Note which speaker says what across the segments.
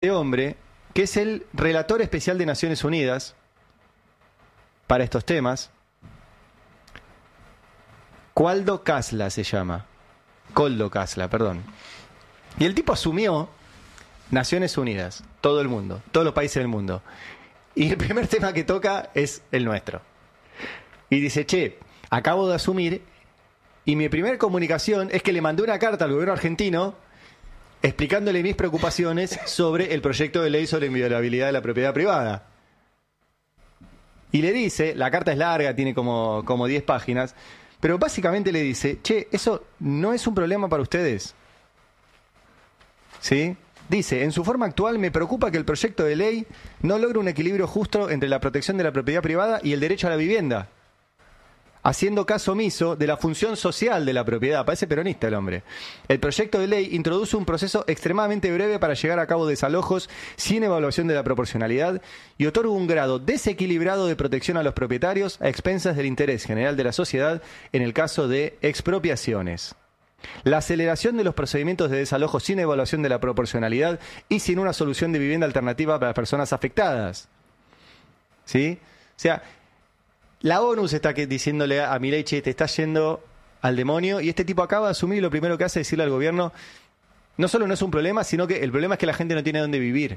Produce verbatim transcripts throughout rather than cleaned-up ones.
Speaker 1: este hombre, que es el relator especial de Naciones Unidas para estos temas. Coldo Casla se llama. Coldo Casla, perdón. Y el tipo asumió Naciones Unidas, todo el mundo, todos los países del mundo. Y el primer tema que toca es el nuestro. Y dice, che, acabo de asumir y mi primera comunicación es que le mandé una carta al gobierno argentino explicándole mis preocupaciones sobre el proyecto de ley sobre inviolabilidad de la propiedad privada. Y le dice, la carta es larga, tiene como, como diez páginas, pero básicamente le dice, che, eso no es un problema para ustedes. ¿Sí? Dice, en su forma actual me preocupa que el proyecto de ley no logre un equilibrio justo entre la protección de la propiedad privada y el derecho a la vivienda, haciendo caso omiso de la función social de la propiedad. Parece peronista el hombre. El proyecto de ley introduce un proceso extremadamente breve para llegar a cabo desalojos sin evaluación de la proporcionalidad y otorga un grado desequilibrado de protección a los propietarios a expensas del interés general de la sociedad en el caso de expropiaciones. La aceleración de los procedimientos de desalojo sin evaluación de la proporcionalidad y sin una solución de vivienda alternativa para las personas afectadas. ¿Sí? O sea, la ONU se está diciéndole a Milei, che, te estás yendo al demonio, y este tipo acaba de asumir y lo primero que hace es decirle al gobierno, no solo no es un problema, sino que el problema es que la gente no tiene dónde vivir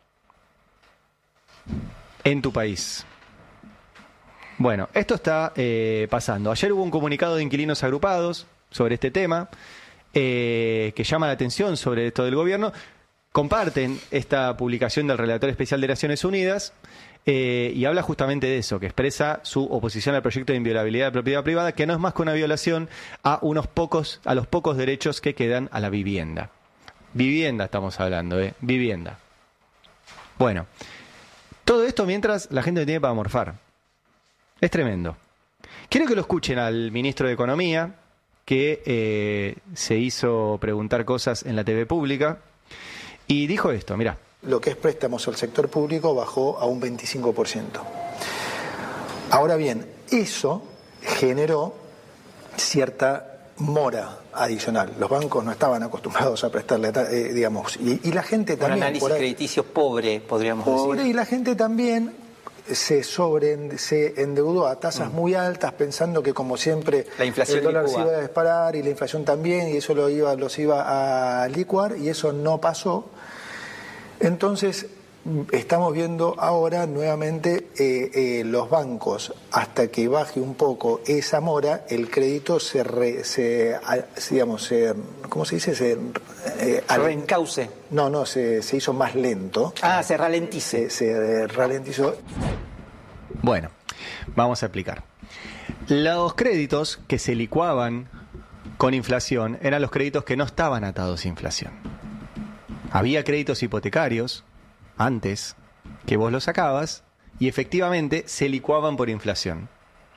Speaker 1: en tu país. Bueno, esto está eh, pasando. Ayer hubo un comunicado de inquilinos agrupados sobre este tema, eh, que llama la atención sobre esto del gobierno. Comparten esta publicación del relator especial de Naciones Unidas, eh, y habla justamente de eso, que expresa su oposición al proyecto de inviolabilidad de propiedad privada, que no es más que una violación a unos pocos, a los pocos derechos que quedan a la vivienda. Vivienda estamos hablando, ¿eh? Vivienda. Bueno, todo esto mientras la gente tiene para morfar. Es tremendo. Quiero que lo escuchen al ministro de Economía, que eh, se hizo preguntar cosas en la T V pública, y dijo esto, mirá.
Speaker 2: Lo que es préstamos al sector público bajó a un veinticinco por ciento. Ahora bien, eso generó cierta mora adicional. Los bancos no estaban acostumbrados a prestarle, eh, digamos, y, y la gente también...
Speaker 3: Un análisis por ahí, crediticio pobre, podríamos
Speaker 2: pobre,
Speaker 3: decir.
Speaker 2: Y la gente también se sobre se endeudó a tasas mm. muy altas, pensando que, como siempre,
Speaker 3: la inflación
Speaker 2: el dólar se
Speaker 3: licúa.
Speaker 2: iba a disparar y la inflación también, y eso lo iba, los iba a licuar, y eso no pasó. Entonces, estamos viendo ahora nuevamente eh, eh, los bancos, hasta que baje un poco esa mora, el crédito se, re, se digamos, se, ¿cómo se dice? Se
Speaker 3: eh, reencauce.
Speaker 2: No, no, se, se hizo más lento.
Speaker 3: Ah, se ralentice.
Speaker 2: Se, se ralentizó.
Speaker 1: Bueno, vamos a explicar. Los créditos que se licuaban con inflación eran los créditos que no estaban atados a inflación. Había créditos hipotecarios antes que vos los sacabas y efectivamente se licuaban por inflación.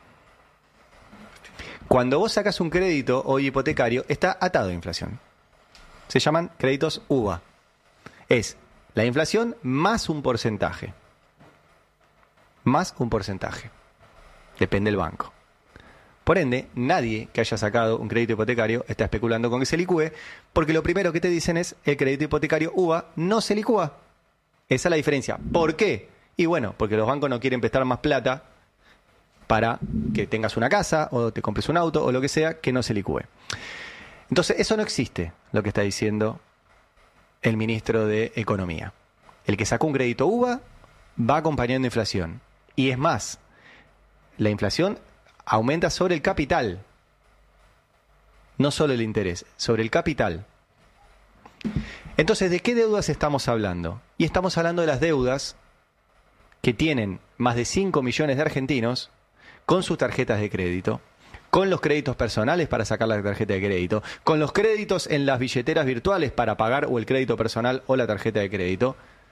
Speaker 1: Cuando vos sacas un crédito hoy hipotecario, está atado a inflación. Se llaman créditos U V A. Es la inflación más un porcentaje. Más un porcentaje. Depende del banco. Por ende, nadie que haya sacado un crédito hipotecario está especulando con que se licúe, porque lo primero que te dicen es el crédito hipotecario U V A no se licúa. Esa es la diferencia. ¿Por qué? Y bueno, porque los bancos no quieren prestar más plata para que tengas una casa o te compres un auto o lo que sea, que no se licúe. Entonces, eso no existe, lo que está diciendo el ministro de Economía. El que sacó un crédito U V A va acompañando inflación. Y es más, la inflación aumenta sobre el capital, no solo el interés, sobre el capital. Entonces, ¿de qué deudas estamos hablando? Y estamos hablando de las deudas que tienen más de cinco millones de argentinos con sus tarjetas de crédito, con los créditos personales para sacar la tarjeta de crédito, con los créditos en las billeteras virtuales para pagar o el crédito personal o la tarjeta de crédito,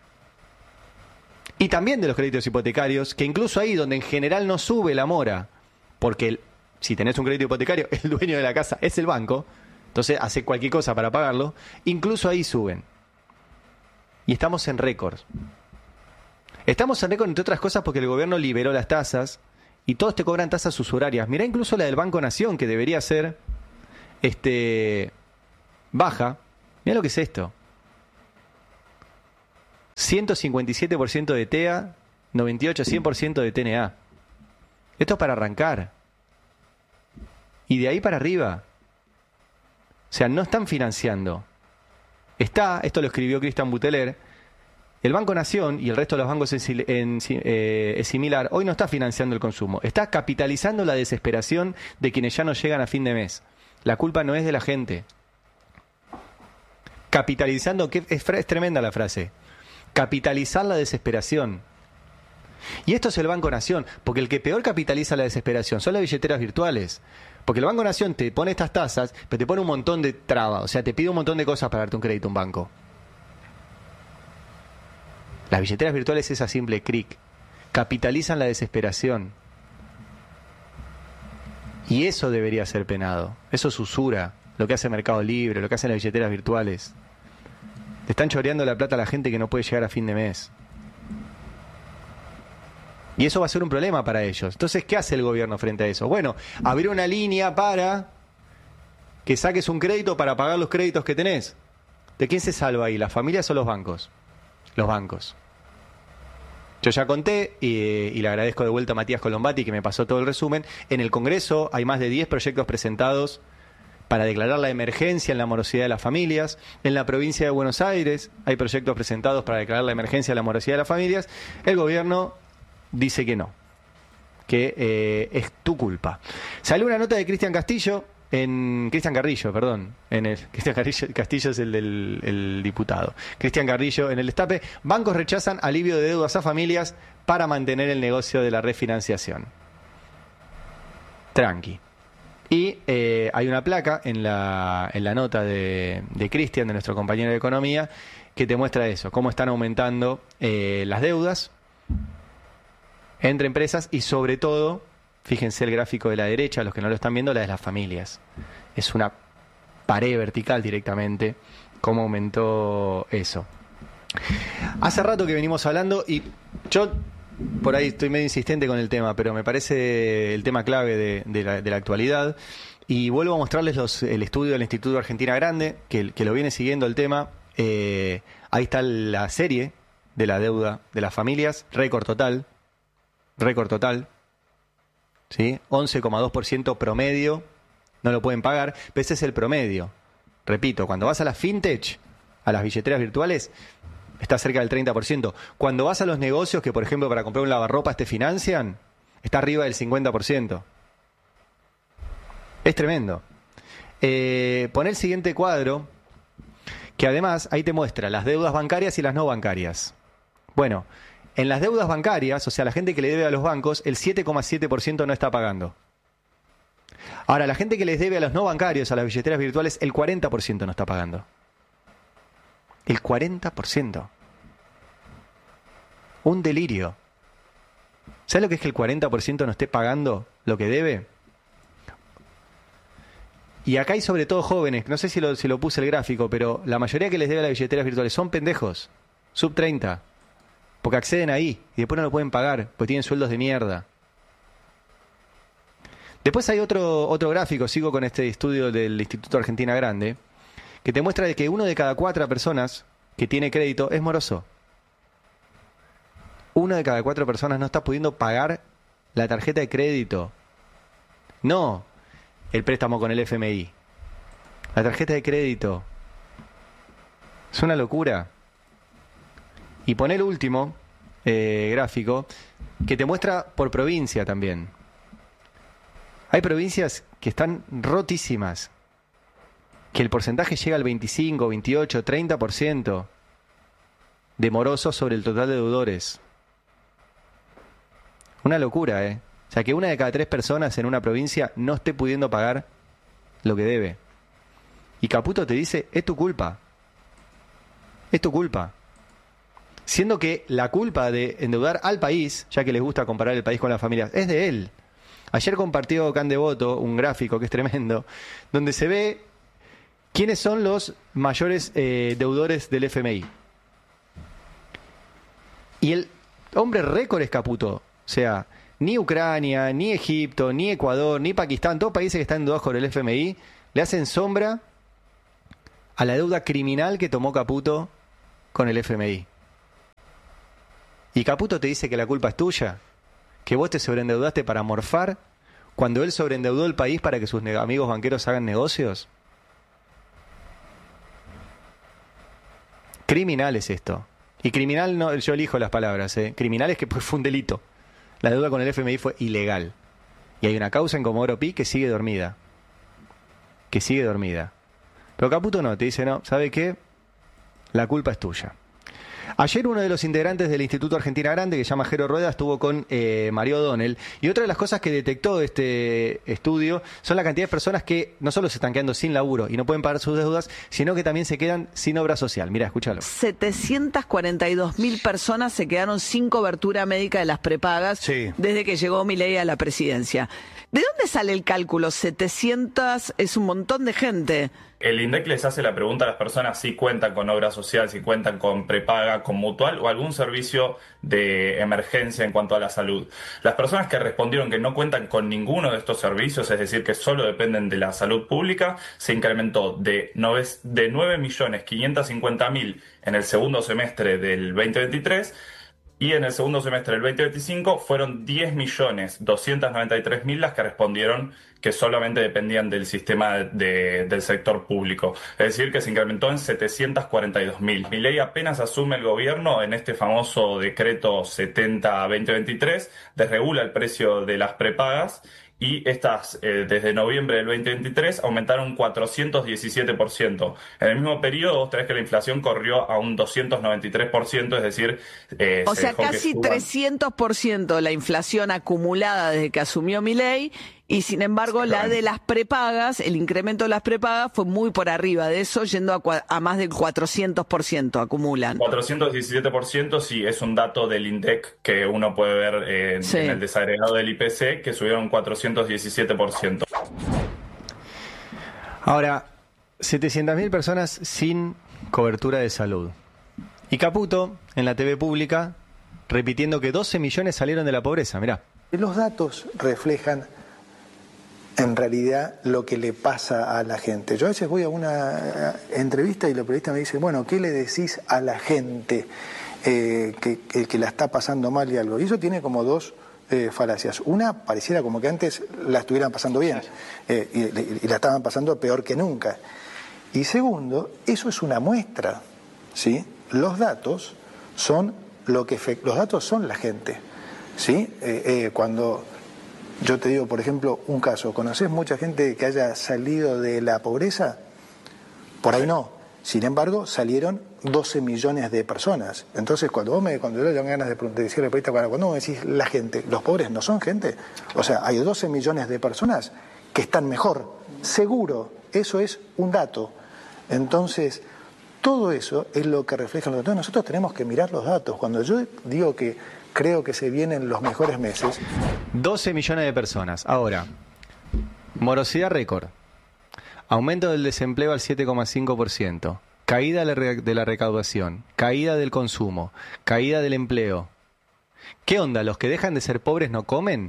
Speaker 1: y también de los créditos hipotecarios, que incluso ahí donde en general no sube la mora, porque el, si tenés un crédito hipotecario, el dueño de la casa es el banco, entonces hace cualquier cosa para pagarlo, incluso ahí suben. Y estamos en récord. Estamos en récord, entre otras cosas, porque el gobierno liberó las tasas y todos te cobran tasas usurarias. Mirá incluso la del Banco Nación, que debería ser este, baja. Mirá lo que es esto. ciento cincuenta y siete por ciento de T E A, noventa y ocho a cien por ciento de T N A. Esto es para arrancar. Y de ahí para arriba. O sea, no están financiando. Está, esto lo escribió Cristian Buteler, el Banco Nación y el resto de los bancos en, en, eh, es similar, hoy no está financiando el consumo, está capitalizando la desesperación de quienes ya no llegan a fin de mes. La culpa no es de la gente. Capitalizando, que es, es tremenda la frase, capitalizar la desesperación. Y esto es el Banco Nación, porque el que peor capitaliza la desesperación son las billeteras virtuales. Porque el Banco Nación te pone estas tasas, pero te pone un montón de trabas, o sea, te pide un montón de cosas para darte un crédito a un banco. Las billeteras virtuales es a simple clic. Capitalizan la desesperación. Y eso debería ser penado. Eso es usura. Lo que hace Mercado Libre, lo que hacen las billeteras virtuales. Le están choreando la plata a la gente que no puede llegar a fin de mes. Y eso va a ser un problema para ellos. Entonces, ¿qué hace el gobierno frente a eso? Bueno, abrir una línea para que saques un crédito para pagar los créditos que tenés. ¿De quién se salva ahí? ¿Las familias o los bancos? Los bancos. Yo ya conté, y, y le agradezco de vuelta a Matías Colombati que me pasó todo el resumen. En el Congreso hay más de diez proyectos presentados para declarar la emergencia en la morosidad de las familias. En la provincia de Buenos Aires hay proyectos presentados para declarar la emergencia en la morosidad de las familias. El gobierno dice que no, que eh, es tu culpa. Salió una nota de Cristian Castillo, en Cristian Carrillo, perdón, en el Cristian Carrillo, Castillo es el del el diputado. Cristian Carrillo en el Destape, bancos rechazan alivio de deudas a familias para mantener el negocio de la refinanciación. Tranqui. Y eh, hay una placa en la, en la nota de, de Cristian, de nuestro compañero de Economía, que te muestra eso, cómo están aumentando eh, las deudas entre empresas y sobre todo, fíjense el gráfico de la derecha, los que no lo están viendo, la de las familias. Es una pared vertical directamente, cómo aumentó eso. Hace rato que venimos hablando y yo por ahí estoy medio insistente con el tema, pero me parece el tema clave de, de, la, de la actualidad. Y vuelvo a mostrarles los, el estudio del Instituto Argentina Grande, que, que lo viene siguiendo el tema. Eh, ahí está la serie de la deuda de las familias, récord total. Récord total, ¿sí? once coma dos por ciento promedio, no lo pueden pagar, pero ese es el promedio. Repito, cuando vas a las fintech, a las billeteras virtuales, está cerca del treinta por ciento. Cuando vas a los negocios que, por ejemplo, para comprar un lavarropas te financian, está arriba del cincuenta por ciento. Es tremendo. Eh, pon el siguiente cuadro, que además ahí te muestra las deudas bancarias y las no bancarias. Bueno, en las deudas bancarias, o sea, la gente que le debe a los bancos, el siete coma siete por ciento no está pagando. Ahora, la gente que les debe a los no bancarios, a las billeteras virtuales, el cuarenta por ciento no está pagando. El cuarenta por ciento. Un delirio. ¿Sabes lo que es que el cuarenta por ciento no esté pagando lo que debe? Y acá hay sobre todo jóvenes, no sé si lo, si lo puse el gráfico, pero la mayoría que les debe a las billeteras virtuales son pendejos, sub treinta. Porque acceden ahí y después no lo pueden pagar, porque tienen sueldos de mierda. Después hay otro, otro gráfico, sigo con este estudio del Instituto Argentina Grande, que te muestra de que uno de cada cuatro personas que tiene crédito es moroso. Uno de cada cuatro personas no está pudiendo pagar la tarjeta de crédito. No el préstamo con el F M I. La tarjeta de crédito. Es una locura. Y pon el último eh, gráfico que te muestra por provincia también. Hay provincias que están rotísimas, que el porcentaje llega al veinticinco, veintiocho, treinta por ciento de morosos sobre el total de deudores. Una locura, ¿eh? O sea, que una de cada tres personas en una provincia no esté pudiendo pagar lo que debe. Y Caputo te dice, es tu culpa. Es tu culpa. Siendo que la culpa de endeudar al país, ya que les gusta comparar el país con las familias, es de él. Ayer compartió Can Devoto un gráfico que es tremendo, donde se ve quiénes son los mayores eh, deudores del F M I. Y el hombre récord es Caputo. O sea, ni Ucrania, ni Egipto, ni Ecuador, ni Pakistán, todos países que están endeudados con el F M I, le hacen sombra a la deuda criminal que tomó Caputo con el F M I. y Caputo te dice que la culpa es tuya, que vos te sobreendeudaste para morfar, cuando él sobreendeudó el país para que sus amigos banqueros hagan negocios. Criminal es esto. Y criminal, no, yo elijo las palabras, ¿eh? Criminal es que fue un delito. La deuda con el F M I fue ilegal. Y hay una causa en Comodoro Pi que sigue dormida. Que sigue dormida. Pero Caputo no, te dice, no, ¿sabe qué? La culpa es tuya. Ayer uno de los integrantes del Instituto Argentina Grande, que se llama Jero Rueda, estuvo con eh, Mario O'Donnell, y otra de las cosas que detectó este estudio son la cantidad de personas que no solo se están quedando sin laburo y no pueden pagar sus deudas, sino que también se quedan sin obra social. Mirá, escúchalo.
Speaker 4: setecientas cuarenta y dos mil personas se quedaron sin cobertura médica de las prepagas
Speaker 1: Sí.
Speaker 4: desde que llegó Milei a la presidencia. ¿De dónde sale el cálculo? setecientas es un montón de gente.
Speaker 5: El INDEC les hace la pregunta a las personas si cuentan con obra social, si cuentan con prepaga, con mutual o algún servicio de emergencia en cuanto a la salud. Las personas que respondieron que no cuentan con ninguno de estos servicios, es decir, que solo dependen de la salud pública, se incrementó de nueve millones quinientos cincuenta mil en el segundo semestre del veinte veintitrés y en el segundo semestre del veinte veinticinco fueron diez millones doscientos noventa y tres mil las que respondieron que solamente dependían del sistema de, del sector público. Es decir, que se incrementó en setecientos cuarenta y dos mil. Milei apenas asume el gobierno en este famoso decreto setenta veinte veintitrés, desregula el precio de las prepagas y estas eh, desde noviembre del veinte veintitrés aumentaron un cuatrocientos diecisiete por ciento. En el mismo periodo, vos tenés que la inflación corrió a un doscientos noventa y tres por ciento, es decir... Eh,
Speaker 4: O
Speaker 5: se
Speaker 4: sea,
Speaker 5: dejó que
Speaker 4: casi
Speaker 5: suban.
Speaker 4: trescientos por ciento la inflación acumulada desde que asumió Milei, y sin embargo la de las prepagas, el incremento de las prepagas fue muy por arriba de eso, yendo a, cua- a más del cuatrocientos por ciento acumulan.
Speaker 5: cuatrocientos diecisiete por ciento sí es un dato del INDEC que uno puede ver eh,
Speaker 4: Sí.
Speaker 5: en el desagregado del I P C, que subieron cuatrocientos diecisiete por ciento.
Speaker 1: Ahora, setecientas mil personas sin cobertura de salud. Y Caputo, en la T V pública, repitiendo que doce millones salieron de la pobreza. Mirá.
Speaker 2: Los datos reflejan en realidad lo que le pasa a la gente. Yo a veces voy a una entrevista y la periodista me dice, bueno, ¿qué le decís a la gente eh, que, que, que la está pasando mal y algo? Y eso tiene como dos eh, falacias. Una, pareciera como que antes la estuvieran pasando bien eh, y, y la estaban pasando peor que nunca. Y segundo, eso es una muestra, ¿sí? Los datos son lo que fe- los datos son la gente, ¿sí? Eh, eh, cuando yo te digo, por ejemplo, un caso, ¿conoces mucha gente que haya salido de la pobreza? Por ahí no. Sin embargo, salieron doce millones de personas. Entonces, cuando vos me, cuando yo tengo ganas de, de decirle, cuando vos me decís la gente, los pobres no son gente. O sea, hay doce millones de personas que están mejor. Seguro, eso es un dato. Entonces, todo eso es lo que reflejan los datos. Nosotros tenemos que mirar los datos. Cuando yo digo que creo que se vienen los mejores meses.
Speaker 1: doce millones de personas. Ahora, morosidad récord. Aumento del desempleo al siete coma cinco por ciento. Caída de la re- de la recaudación. Caída del consumo. Caída del empleo. ¿Qué onda? ¿Los que dejan de ser pobres no comen?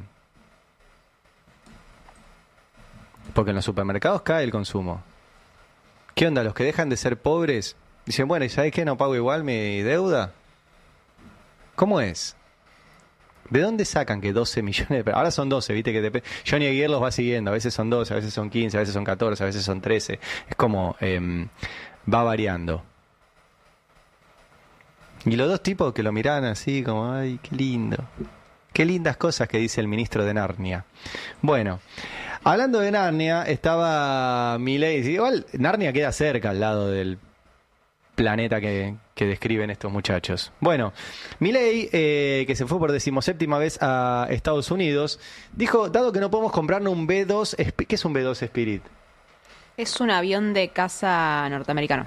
Speaker 1: Porque en los supermercados cae el consumo. ¿Qué onda? ¿Los que dejan de ser pobres dicen, bueno, ¿y sabes qué? ¿No pago igual mi deuda? ¿Cómo es? ¿De dónde sacan que doce millones de... Ahora son doce, viste que te... Johnny Aguirre los va siguiendo. A veces son doce, a veces son quince, a veces son catorce, a veces son trece. Es como... Eh, va variando. Y los dos tipos que lo miran así como... Ay, qué lindo. Qué lindas cosas que dice el ministro de Narnia. Bueno... Hablando de Narnia, estaba Milei. Igual Narnia queda cerca al lado del planeta que, que describen estos muchachos. Bueno, Milei, eh, que se fue por decimoséptima vez a Estados Unidos, dijo, dado que no podemos comprarnos un B dos... ¿Qué es un B dos Spirit?
Speaker 6: Es un avión de caza norteamericano.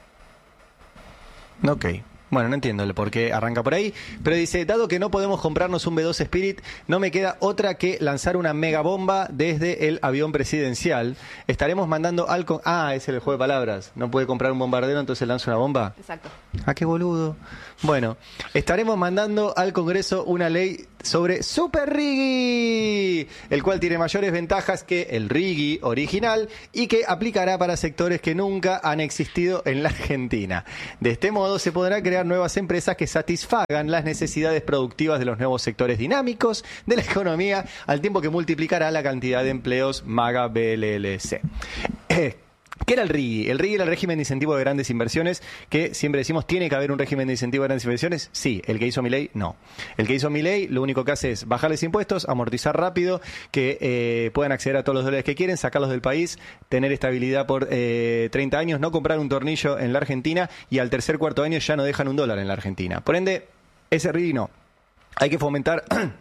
Speaker 1: Ok. Bueno, no entiendo el por qué arranca por ahí, pero dice, dado que no podemos comprarnos un B dos Spirit, no me queda otra que lanzar una mega bomba desde el avión presidencial. Estaremos mandando al... Con- ah, es el juego de palabras. No puede comprar un bombardero, entonces lanza una bomba.
Speaker 6: Exacto.
Speaker 1: Ah, qué boludo. Bueno, estaremos mandando al Congreso una ley sobre Super Riggy, el cual tiene mayores ventajas que el Riggy original y que aplicará para sectores que nunca han existido en la Argentina. De este modo se podrán crear nuevas empresas que satisfagan las necesidades productivas de los nuevos sectores dinámicos de la economía, al tiempo que multiplicará la cantidad de empleos MAGA B L L C. Eh, ¿Qué era el Riggy? El Riggy era el régimen de incentivo de grandes inversiones, que siempre decimos, ¿tiene que haber un régimen de incentivo de grandes inversiones? Sí. ¿El que hizo Milei? No. El que hizo Milei lo único que hace es bajarles impuestos, amortizar rápido, que eh, puedan acceder a todos los dólares que quieren, sacarlos del país, tener estabilidad por eh, treinta años, no comprar un tornillo en la Argentina y al tercer cuarto año ya no dejan un dólar en la Argentina. Por ende, ese Riggy no. Hay que fomentar...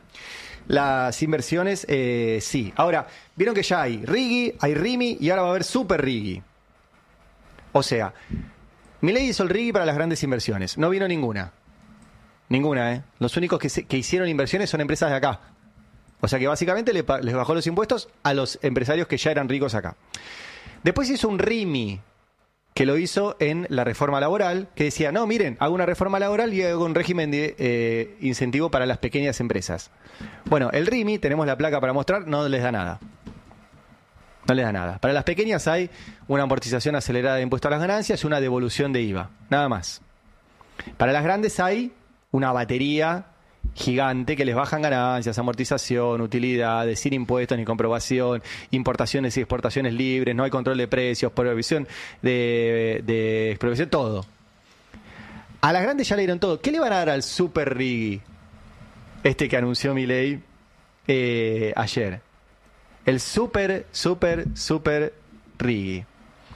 Speaker 1: Las inversiones, eh, sí. Ahora, vieron que ya hay Riggy, hay Rimi y ahora va a haber Super Riggy. O sea, Milei hizo el Riggy para las grandes inversiones. No vino ninguna. Ninguna, ¿eh? Los únicos que, se, que hicieron inversiones son empresas de acá. O sea que básicamente le, les bajó los impuestos a los empresarios que ya eran ricos acá. Después hizo un Rimi, que lo hizo en la reforma laboral, que decía, no, miren, hago una reforma laboral y hago un régimen de eh, incentivo para las pequeñas empresas. Bueno, el Rimi, tenemos la placa para mostrar, no les da nada. No les da nada. Para las pequeñas hay una amortización acelerada de impuesto a las ganancias y una devolución de I V A. Nada más. Para las grandes hay una batería gigante que les bajan ganancias, amortización, utilidades, sin impuestos ni comprobación, importaciones y exportaciones libres, no hay control de precios, prohibición de, de expropiación, todo. A las grandes ya le dieron todo. ¿Qué le van a dar al Super Riggy? Este que anunció Milei eh, ayer. El Super, Super, Super Riggy.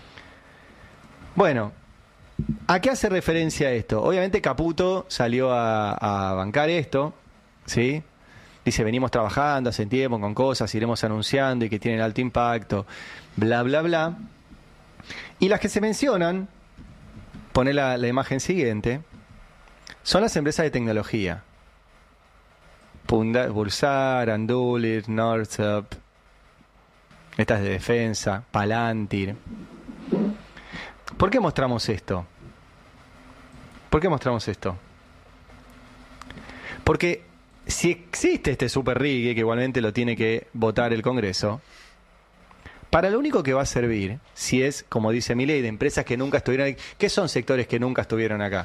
Speaker 1: Bueno, ¿a qué hace referencia esto? Obviamente Caputo salió a, a bancar esto, ¿sí? Dice, venimos trabajando hace tiempo con cosas, iremos anunciando y que tienen alto impacto, bla, bla, bla. Y las que se mencionan, pone la, la imagen siguiente, son las empresas de tecnología. Punda, Pulsar, Andulir, Northrop, estas de defensa, Palantir. ¿Por qué mostramos esto? ¿Por qué mostramos esto? Porque si existe este Super Riggy, que igualmente lo tiene que votar el Congreso, para lo único que va a servir, si es, como dice Milei, de empresas que nunca estuvieron aquí, ¿qué son sectores que nunca estuvieron acá?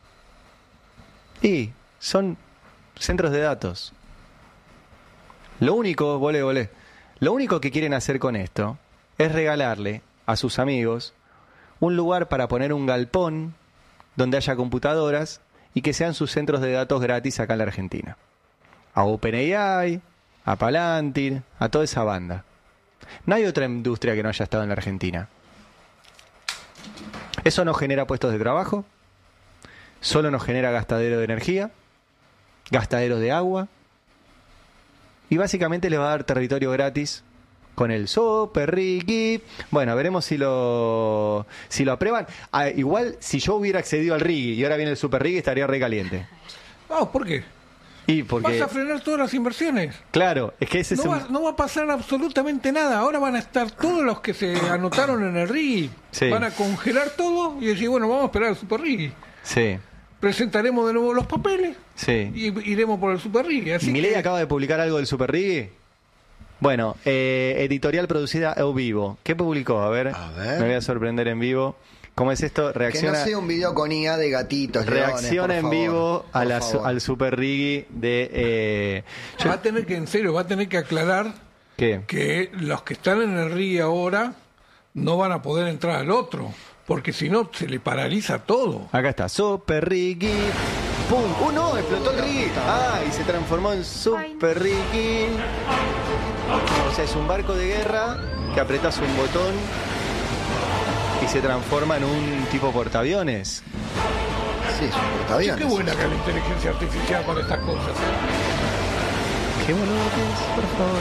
Speaker 1: Y son centros de datos. Lo único, volé, volé, lo único que quieren hacer con esto es regalarle a sus amigos un lugar para poner un galpón donde haya computadoras y que sean sus centros de datos gratis acá en la Argentina. A OpenAI, a Palantir, a toda esa banda. No hay otra industria que no haya estado en la Argentina. Eso no genera puestos de trabajo, solo nos genera gastadero de energía, gastadero de agua, y básicamente les va a dar territorio gratis con el Super Riggy. Bueno, veremos si lo si lo aprueban. Ah, igual, si yo hubiera accedido al Riggy y ahora viene el Super Riggy, estaría re caliente.
Speaker 7: Oh, ¿por qué?
Speaker 1: Y porque...
Speaker 7: Vas a frenar todas las inversiones.
Speaker 1: Claro, es que ese
Speaker 7: no,
Speaker 1: es un...
Speaker 7: va, no va a pasar absolutamente nada. Ahora van a estar todos los que se anotaron en el Riggy.
Speaker 1: Sí.
Speaker 7: Van a congelar todo y decir, bueno, vamos a esperar al Super Riggy.
Speaker 1: Sí.
Speaker 7: Presentaremos de nuevo los papeles
Speaker 1: Sí.
Speaker 7: y iremos por el Super Riggy. Así
Speaker 1: Milei
Speaker 7: que...
Speaker 1: acaba de publicar algo del Super Riggy. Bueno, eh, editorial producida en vivo. ¿Qué publicó? A ver,
Speaker 8: A ver.
Speaker 1: me voy a sorprender en vivo. ¿Cómo es esto?
Speaker 8: Que
Speaker 1: Reacciona,
Speaker 8: no sea un video con I A de gatitos,
Speaker 1: reacciona
Speaker 8: leones,
Speaker 1: en
Speaker 8: por
Speaker 1: vivo
Speaker 8: favor,
Speaker 1: a
Speaker 8: por
Speaker 1: la,
Speaker 8: favor.
Speaker 1: al Super Riggy de... Eh, yo-
Speaker 7: Va a tener que, en serio, va a tener que aclarar
Speaker 1: ¿Qué?
Speaker 7: que los que están en el Riggy ahora no van a poder entrar al otro, porque si no se le paraliza todo.
Speaker 1: Acá está, Super Riggy. ¡Pum! ¡Uh, no! Explotó el Riggy. ¡Ah! Y se transformó en Super Riggy. O sea, es un barco de guerra que apretas un botón y se transforma en un tipo portaaviones.
Speaker 8: Sí, es un
Speaker 7: Che,
Speaker 8: portaaviones.
Speaker 7: qué buena que la inteligencia artificial para estas cosas. ¿eh?
Speaker 1: Qué boludo que es, por favor.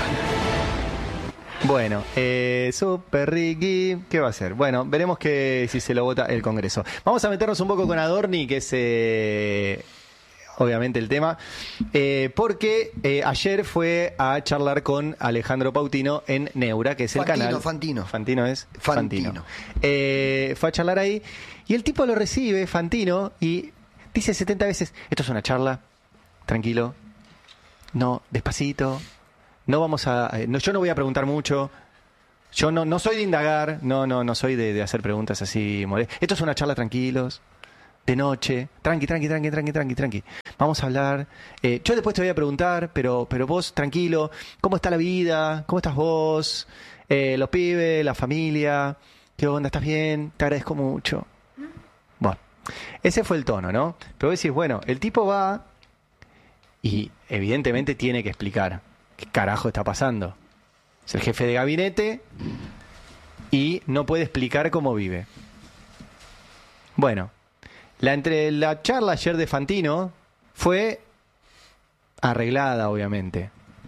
Speaker 1: Bueno, eh, Super Riggy, ¿qué va a hacer? Bueno, veremos que si se lo vota el Congreso. Vamos a meternos un poco con Adorni, que es eh, obviamente el tema, eh, porque eh, ayer fue a charlar con Alejandro Pautino en Neura, que es el
Speaker 8: Fantino,
Speaker 1: canal.
Speaker 8: Fantino.
Speaker 1: Fantino es
Speaker 8: Fantino.
Speaker 1: Eh, fue a charlar ahí y el tipo lo recibe, Fantino, y dice setenta veces, esto es una charla, tranquilo, no, despacito, no vamos a, no, yo no voy a preguntar mucho, yo no, no soy de indagar, no, no, no soy de, de hacer preguntas así molestas. Esto es una charla tranquilos, de noche, tranqui, tranqui, tranqui, tranqui, tranqui, tranqui. Vamos a hablar. Eh, yo después te voy a preguntar, pero, pero vos tranquilo, ¿cómo está la vida? ¿Cómo estás vos? Eh, los pibes, la familia, ¿qué onda? ¿Estás bien? Te agradezco mucho. Bueno, ese fue el tono, ¿no? Pero vos decís, bueno, el tipo va y evidentemente tiene que explicar qué carajo está pasando. Es el jefe de gabinete y no puede explicar cómo vive. Bueno, la, entre la charla ayer de Fantino fue arreglada, obviamente.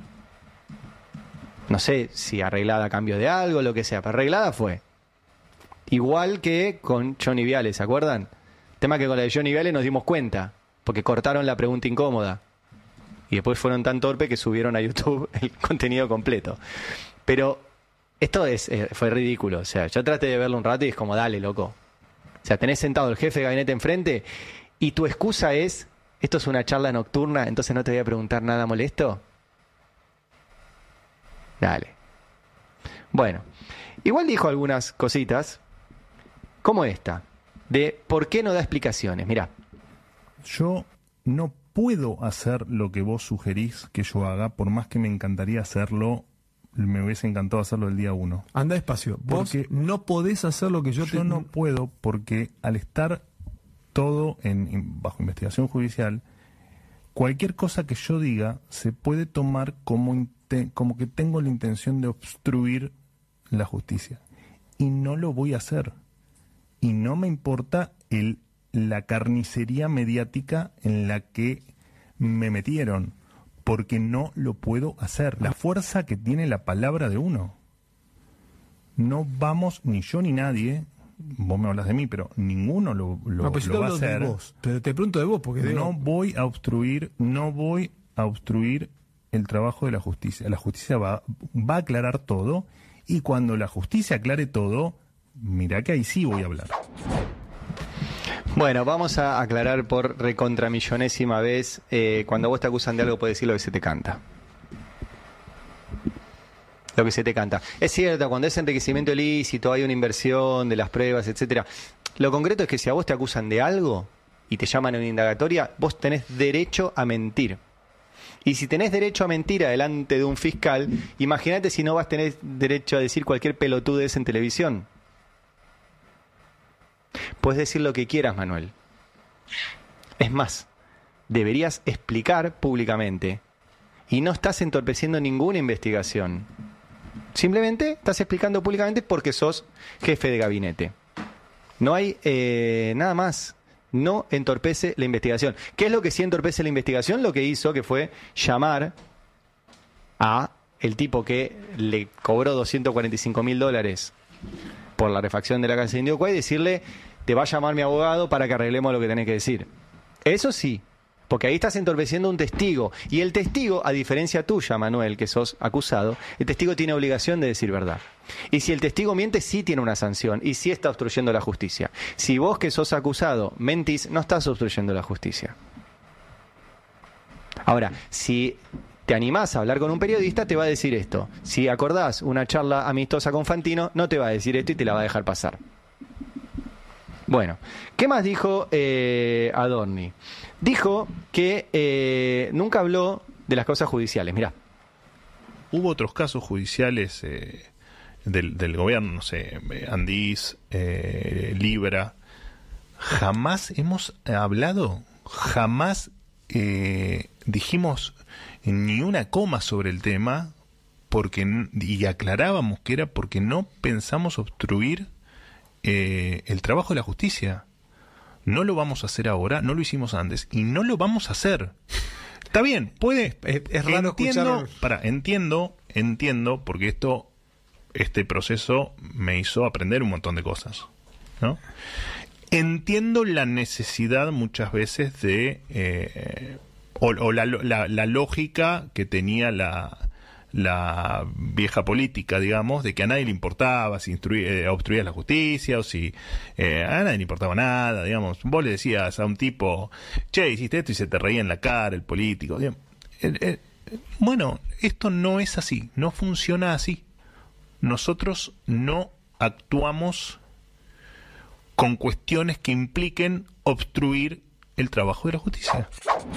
Speaker 1: No sé si arreglada a cambio de algo, lo que sea, pero arreglada fue. Igual que con Johnny Viale, ¿se acuerdan? Tema que con la de Johnny Viale nos dimos cuenta, porque cortaron la pregunta incómoda. Y después fueron tan torpes que subieron a YouTube el contenido completo. Pero esto es eh, fue ridículo. O sea, yo traté de verlo un rato y es como, dale, loco. O sea, tenés sentado el jefe de gabinete enfrente y tu excusa es, esto es una charla nocturna, entonces no te voy a preguntar nada molesto. Dale. Bueno, igual dijo algunas cositas, como esta, de por qué no da explicaciones. Mirá.
Speaker 9: Yo no puedo hacer lo que vos sugerís que yo haga, por más que me encantaría hacerlo, me hubiese encantado hacerlo el día uno.
Speaker 10: Anda despacio. Vos
Speaker 9: Porque
Speaker 10: no podés hacer lo que yo,
Speaker 9: yo
Speaker 10: te...
Speaker 9: no puedo, porque al estar todo en, en- bajo investigación judicial, cualquier cosa que yo diga se puede tomar como, inte- como que tengo la intención de obstruir la justicia. Y no lo voy a hacer. Y no me importa el, la carnicería mediática en la que me metieron, porque no lo puedo hacer. La fuerza que tiene la palabra de uno. No vamos, ni yo ni nadie, vos me hablas de mí, pero ninguno lo, lo,
Speaker 10: No, pues yo
Speaker 9: lo
Speaker 10: te
Speaker 9: va a
Speaker 10: hablo de
Speaker 9: hacer.
Speaker 10: vos. Te, te pregunto de vos, porque digo,
Speaker 9: No voy a obstruir, no voy a obstruir el trabajo de la justicia. La justicia va, va a aclarar todo, y cuando la justicia aclare todo, mirá que ahí sí voy a hablar.
Speaker 1: Bueno, vamos a aclarar por recontramillonésima vez, eh, cuando vos te acusan de algo puedes decir lo que se te canta. Lo que se te canta. Es cierto, cuando es enriquecimiento ilícito, hay una inversión de las pruebas, etcétera. Lo concreto es que si a vos te acusan de algo y te llaman a una indagatoria, vos tenés derecho a mentir. Y si tenés derecho a mentir adelante de un fiscal, imagínate si no vas a tener derecho a decir cualquier pelotudez en televisión. Puedes decir lo que quieras, Manuel. Es más, deberías explicar públicamente. Y no estás entorpeciendo ninguna investigación. Simplemente estás explicando públicamente porque sos jefe de gabinete. No hay eh, nada más. No entorpece la investigación. ¿Qué es lo que sí entorpece la investigación? Lo que hizo, que fue llamar a el tipo que le cobró doscientos cuarenta y cinco mil dólares por la refacción de la casa de Indio Cuay y decirle, te va a llamar mi abogado para que arreglemos lo que tenés que decir. Eso sí, porque ahí estás entorpeciendo un testigo. Y el testigo, a diferencia tuya, Manuel, que sos acusado, el testigo tiene obligación de decir verdad. Y si el testigo miente, sí tiene una sanción y sí está obstruyendo la justicia. Si vos, que sos acusado, mentís, no estás obstruyendo la justicia. Ahora, si te animás a hablar con un periodista, te va a decir esto. Si acordás una charla amistosa con Fantino, no te va a decir esto y te la va a dejar pasar. Bueno, ¿qué más dijo eh, Adorni? Dijo que eh, nunca habló de las causas judiciales. Mirá.
Speaker 9: Hubo otros casos judiciales eh, del, del gobierno, no sé, Andís, eh, Libra. Jamás hemos hablado, jamás eh, dijimos ni una coma sobre el tema, porque y aclarábamos que era porque no pensamos obstruir eh, el trabajo de la justicia. No lo vamos a hacer ahora, no lo hicimos antes y no lo vamos a hacer. Está bien, puede.
Speaker 10: Es, es raro
Speaker 9: entiendo,
Speaker 10: escuchar...
Speaker 9: para, entiendo, entiendo, porque esto, este proceso me hizo aprender un montón de cosas, ¿no? Entiendo la necesidad muchas veces de eh, o, o la, la, la lógica que tenía la la vieja política, digamos, de que a nadie le importaba si instruía, eh, obstruía la justicia o si eh, a nadie le importaba nada, digamos. Vos le decías a un tipo, che, hiciste esto y se te reía en la cara el político. Digamos. El, el, Bueno, esto no es así, no funciona así. Nosotros no actuamos con cuestiones que impliquen obstruir el trabajo de la justicia.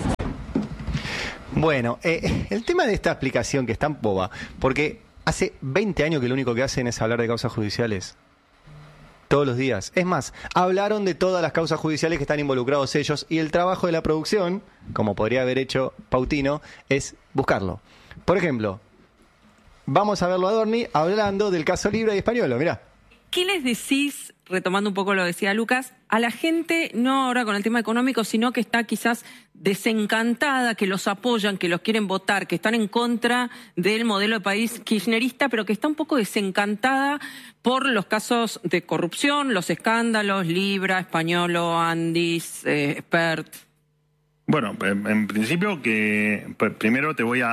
Speaker 1: Bueno, eh, el tema de esta explicación que es tan boba, porque hace veinte años que lo único que hacen es hablar de causas judiciales. Todos los días. Es más, hablaron de todas las causas judiciales que están involucrados ellos y el trabajo de la producción, como podría haber hecho Pautino, es buscarlo. Por ejemplo, vamos a verlo a Adorni hablando del caso Libra y Españolo, mirá.
Speaker 11: ¿Qué les decís, retomando un poco lo que decía Lucas, a la gente, no ahora con el tema económico, sino que está quizás desencantada, que los apoyan, que los quieren votar, que están en contra del modelo de país kirchnerista, pero que está un poco desencantada por los casos de corrupción, los escándalos, Libra, Españolo, Andis, eh, Expert?
Speaker 12: Bueno, en, en principio que p- primero te voy a,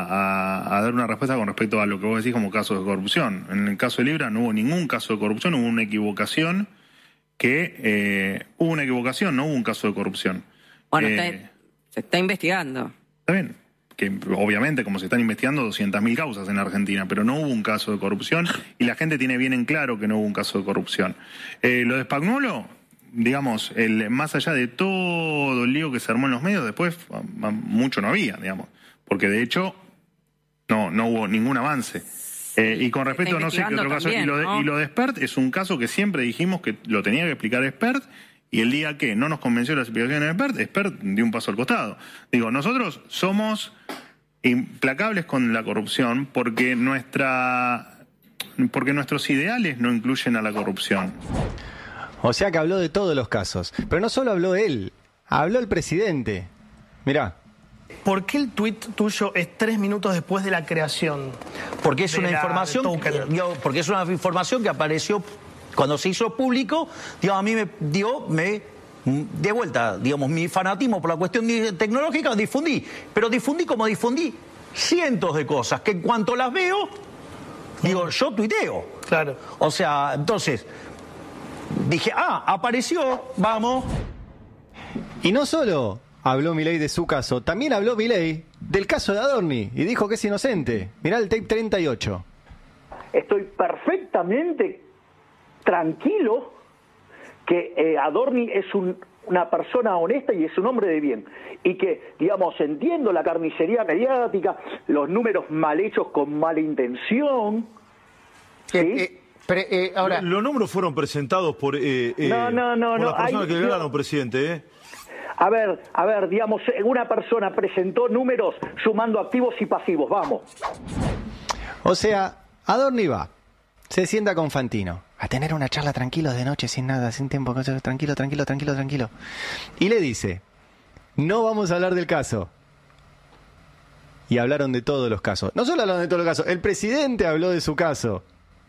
Speaker 12: a, a dar una respuesta con respecto a lo que vos decís como caso de corrupción. En el caso de Libra no hubo ningún caso de corrupción, hubo una equivocación que eh, hubo una equivocación, no hubo un caso de corrupción.
Speaker 11: Bueno,
Speaker 12: Eh,
Speaker 11: está, se está investigando.
Speaker 12: Está bien, que obviamente como se están investigando doscientas mil causas en la Argentina, pero no hubo un caso de corrupción y la gente tiene bien en claro que no hubo un caso de corrupción. Eh, lo de Spagnuolo, digamos, el, más allá de todo el lío que se armó en los medios, después a- a- mucho no había, digamos, porque de hecho no, no hubo ningún avance. Eh, y con respecto a no sé qué otro caso, y lo, de, y lo de Expert es un caso que siempre dijimos que lo tenía que explicar Expert, y el día que no nos convenció las explicaciones de Expert, Expert dio un paso al costado. Digo, nosotros somos implacables con la corrupción porque nuestra porque nuestros ideales no incluyen a la corrupción.
Speaker 1: O sea que habló de todos los casos. Pero no solo habló él, habló el presidente. Mirá.
Speaker 13: ¿Por qué el tuit tuyo es tres minutos después de la creación?
Speaker 14: Porque es
Speaker 13: de
Speaker 14: una
Speaker 13: la-
Speaker 14: información,
Speaker 13: de Token?
Speaker 14: digo, porque es una información que apareció cuando se hizo público, digo, a mí me dio, me de vuelta, digamos, mi fanatismo por la cuestión di- tecnológica difundí, pero difundí como difundí cientos de cosas que en cuanto las veo, digo, yo tuiteo.
Speaker 13: Claro.
Speaker 14: O sea, entonces dije, ah, apareció, vamos.
Speaker 1: Y no solo habló Milei de su caso, también habló Milei del caso de Adorni y dijo que es inocente. Mirá el tape treinta y ocho.
Speaker 15: Estoy perfectamente tranquilo que eh, Adorni es un, una persona honesta y es un hombre de bien. Y que, digamos, entiendo la carnicería mediática, los números mal hechos con mala intención. ¿Sí?
Speaker 16: Pero, eh, ahora, los números fueron presentados por, eh, eh,
Speaker 15: No, no, no,
Speaker 16: por
Speaker 15: no,
Speaker 16: las personas
Speaker 15: hay-
Speaker 16: que
Speaker 15: no.
Speaker 16: ganaron, presidente. ¿eh?
Speaker 15: A ver, a ver, digamos, una persona presentó números sumando activos y pasivos, vamos.
Speaker 1: O sea, Adorni va, se sienta con Fantino a tener una charla tranquilo de noche, sin nada, sin tiempo, tranquilo, tranquilo, tranquilo, tranquilo. Y le dice, no vamos a hablar del caso. Y hablaron de todos los casos. No solo hablaron de todos los casos, el presidente habló de su caso.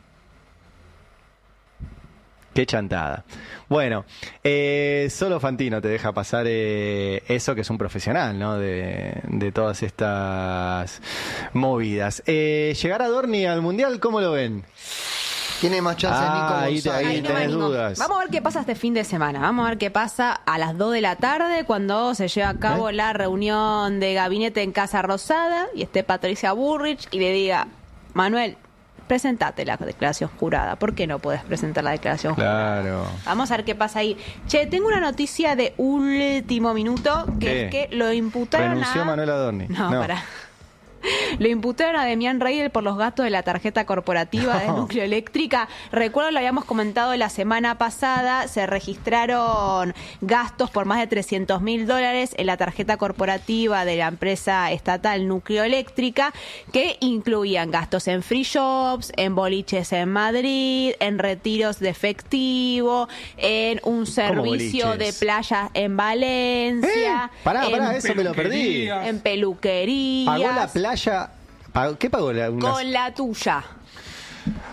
Speaker 1: Qué chantada. Bueno, eh, solo Fantino te deja pasar eh, eso, que es un profesional, ¿no? De, de todas estas movidas. Eh, ¿Llegar a Adorni al Mundial, cómo lo ven?
Speaker 8: Tiene más chance
Speaker 1: Ah,
Speaker 8: Nico
Speaker 1: ahí, te-
Speaker 8: González.
Speaker 1: ahí
Speaker 6: Ahí no
Speaker 1: tenés
Speaker 6: me animo.
Speaker 1: dudas.
Speaker 6: Vamos a ver qué pasa este fin de semana. Vamos a ver qué pasa a las dos de la tarde cuando se lleva a cabo
Speaker 1: ¿Eh?
Speaker 6: la reunión de gabinete en Casa Rosada y esté Patricia Bullrich y le diga, Manuel, presentate la declaración jurada. ¿Por qué no podés presentar la declaración jurada?
Speaker 1: Claro.
Speaker 6: Vamos a ver qué pasa ahí. Che, tengo una noticia de último minuto, que
Speaker 1: ¿Qué?
Speaker 6: es que lo imputaron
Speaker 1: Renunció
Speaker 6: a...
Speaker 1: Manuel Adorni.
Speaker 6: No, pará. Lo imputaron a Demián Reidel por los gastos de la tarjeta corporativa de
Speaker 1: No.
Speaker 6: Núcleo Eléctrica. Recuerdo, lo habíamos comentado la semana pasada, se registraron gastos por más de trescientos mil dólares en la tarjeta corporativa de la empresa estatal Núcleo Eléctrica, que incluían gastos en free shops, en boliches en Madrid, en retiros de efectivo, en un servicio de
Speaker 1: boliches?
Speaker 6: playa en Valencia.
Speaker 1: ¿Eh? Pará,
Speaker 6: en
Speaker 1: pará, eso me lo perdí.
Speaker 6: En peluquerías.
Speaker 1: ¿Pagó la playa? ¿Pagó- ¿Qué pagó la una-
Speaker 6: Con la tuya.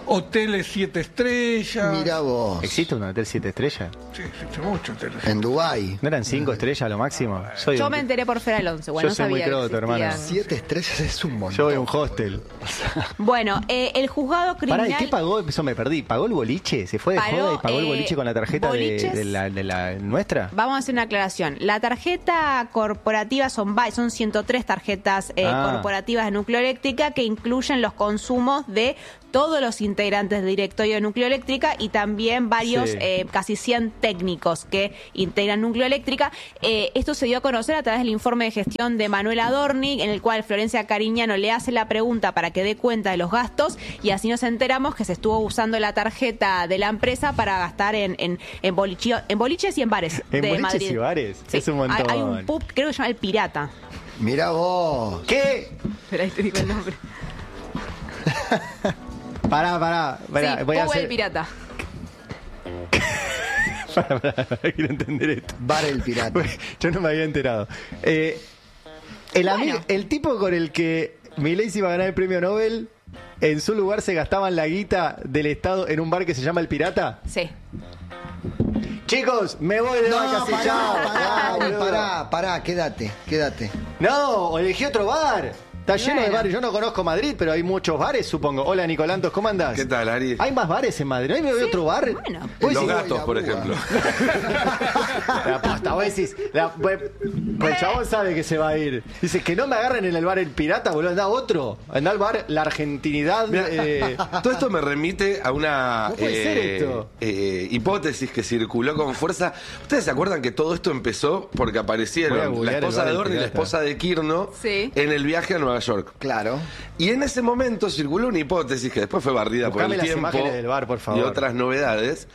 Speaker 7: hoteles siete estrellas.
Speaker 8: Mira vos.
Speaker 1: ¿Existe un hotel siete estrellas?
Speaker 7: Sí, existe mucho hoteles.
Speaker 8: En Dubái.
Speaker 1: ¿No eran cinco estrellas lo máximo? Soy
Speaker 6: Yo
Speaker 1: un-
Speaker 6: me enteré por Fer Alonso, bueno,
Speaker 1: Yo
Speaker 6: no
Speaker 1: soy muy
Speaker 6: sabía que
Speaker 1: croto, hermano.
Speaker 6: existían.
Speaker 8: Siete estrellas es un montón.
Speaker 1: Yo voy a un hostel.
Speaker 6: Bueno, eh, el juzgado
Speaker 1: Pará,
Speaker 6: criminal...
Speaker 1: ¿y qué pagó? Eso me perdí. ¿Pagó el boliche? ¿Se fue de
Speaker 6: Pagó,
Speaker 1: joda y pagó el
Speaker 6: eh,
Speaker 1: boliche con la tarjeta de,
Speaker 6: boliches.
Speaker 1: de la, de la nuestra?
Speaker 6: Vamos a hacer una aclaración. La tarjeta corporativa son, va- son ciento tres tarjetas eh,
Speaker 1: Ah.
Speaker 6: corporativas de Nucleoeléctrica que incluyen los consumos de todos los integrantes del directorio de Nucleoeléctrica y también varios,
Speaker 1: Sí.
Speaker 6: eh, casi cien técnicos que integran Nucleoeléctrica. Eh, esto se dio a conocer a través del informe de gestión de Manuel Adorni, en el cual Florencia Cariñano le hace la pregunta para que dé cuenta de los gastos y así nos enteramos que se estuvo usando la tarjeta de la empresa para gastar en, en, en, bolichio- en boliches y en bares
Speaker 1: ¿En
Speaker 6: de
Speaker 1: boliches
Speaker 6: Madrid.
Speaker 1: y bares?
Speaker 6: Sí.
Speaker 1: Es un montón.
Speaker 6: Hay, hay un pub, creo que se llama El Pirata.
Speaker 8: Mira vos.
Speaker 1: ¿Qué?
Speaker 6: Pero ahí te digo el nombre.
Speaker 1: Pará, pará. pará
Speaker 6: sí,
Speaker 1: voy a
Speaker 6: pub
Speaker 1: hacer...
Speaker 6: El Pirata.
Speaker 1: Pará, pará, pará, quiero entender esto.
Speaker 8: Bar El Pirata.
Speaker 1: Yo no me había enterado. Eh, el, ami-
Speaker 6: Bueno.
Speaker 1: el tipo con el que Milei se iba a ganar el premio Nobel, en su lugar se gastaban la guita del Estado en un bar que se llama El Pirata.
Speaker 6: Sí.
Speaker 1: Chicos, me voy de
Speaker 8: No,
Speaker 1: vacas y
Speaker 8: pará,
Speaker 1: chao.
Speaker 8: pará,
Speaker 1: Chao, boludo.
Speaker 8: pará, pará, quédate, quédate.
Speaker 1: No, elegí otro bar. Está lleno de
Speaker 6: Bueno.
Speaker 1: bares. Yo no conozco Madrid, pero hay muchos bares, supongo. Hola, Nicolantos, ¿cómo andás?
Speaker 17: ¿Qué tal, Ari?
Speaker 1: ¿Hay más bares en Madrid? ¿No hay me voy a otro bar?
Speaker 6: Bueno.
Speaker 1: Vos
Speaker 17: Los
Speaker 1: decís-
Speaker 17: gatos, por ejemplo.
Speaker 1: La posta, vos decís, la- pues, pues el chabón sabe que se va a ir. Dice que no me agarren en el bar El Pirata, boludo, anda a otro. Anda al bar La Argentinidad.
Speaker 17: Mirá,
Speaker 1: eh,
Speaker 17: todo esto me remite a una
Speaker 1: No puede ser esto.
Speaker 17: eh, hipótesis que circuló con fuerza. ¿Ustedes se acuerdan que todo esto empezó porque
Speaker 1: Voy a
Speaker 17: aparecieron la
Speaker 1: googlear el
Speaker 17: esposa
Speaker 1: bar
Speaker 17: de
Speaker 1: El
Speaker 17: Adorni y la
Speaker 1: Pirata.
Speaker 17: esposa de Kirno
Speaker 6: Sí.
Speaker 17: en el viaje a Nueva York?
Speaker 8: Claro.
Speaker 17: Y en ese momento circuló una hipótesis que después fue barrida por
Speaker 1: Buscame
Speaker 17: el
Speaker 1: las
Speaker 17: tiempo
Speaker 1: imágenes del bar, por favor.
Speaker 17: y otras novedades,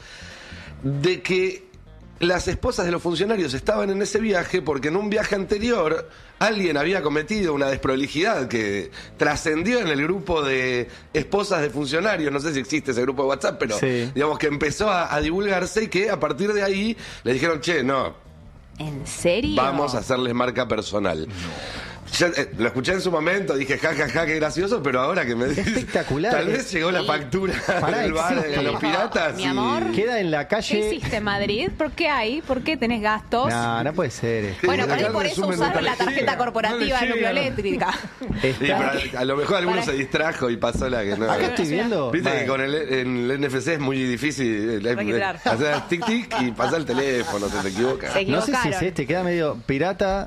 Speaker 17: de que las esposas de los funcionarios estaban en ese viaje porque en un viaje anterior alguien había cometido una desprolijidad que trascendió en el grupo de esposas de funcionarios, no sé si existe ese grupo de WhatsApp, pero
Speaker 1: Sí.
Speaker 17: digamos que empezó a, a divulgarse y que a partir de ahí le dijeron, che, no,
Speaker 6: ¿En serio?
Speaker 17: vamos a hacerles marca personal. Yo, eh, lo escuché en su momento, dije, ja, ja, ja, qué gracioso, pero ahora que me dices,
Speaker 1: espectacular.
Speaker 17: tal vez llegó la
Speaker 6: Sí.
Speaker 17: factura
Speaker 1: Pará,
Speaker 17: del bar
Speaker 1: existe.
Speaker 17: de los piratas.
Speaker 6: Mi
Speaker 17: y-
Speaker 6: amor.
Speaker 1: Queda en la
Speaker 6: ¿Qué
Speaker 1: calle.
Speaker 6: hiciste en Madrid? ¿Por qué hay? ¿Por qué tenés gastos?
Speaker 1: No, no puede ser. esto.
Speaker 6: Bueno, por
Speaker 17: acá
Speaker 6: ahí
Speaker 17: el
Speaker 6: por eso
Speaker 17: resumen
Speaker 6: usaron
Speaker 17: no
Speaker 6: la
Speaker 17: te
Speaker 6: tarjeta
Speaker 7: llega,
Speaker 6: corporativa
Speaker 7: no
Speaker 6: de
Speaker 7: le llega.
Speaker 6: Nucleoeléctrica.
Speaker 17: Sí,
Speaker 1: Está-
Speaker 17: pero a lo mejor alguno
Speaker 6: Para-
Speaker 17: se distrajo y pasó la que no.
Speaker 1: Acá estoy viendo.
Speaker 17: Viste
Speaker 1: Vale.
Speaker 17: que con el, en el N F C es muy difícil eh,
Speaker 6: Registrar.
Speaker 17: hacer tic tic y pasar el teléfono, se te equivoca.
Speaker 6: Se
Speaker 1: No sé si es
Speaker 6: equivocaron.
Speaker 1: este, queda medio pirata.